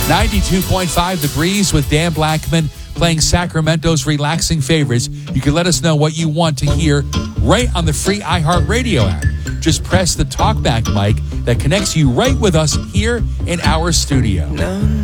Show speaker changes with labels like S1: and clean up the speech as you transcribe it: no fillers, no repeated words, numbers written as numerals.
S1: 92.5 The Breeze with Dan Blackman playing Sacramento's relaxing favorites. You can let us know what you want to hear right on the free iHeartRadio app. Just press the talkback mic that connects you right with us here in our studio.
S2: No.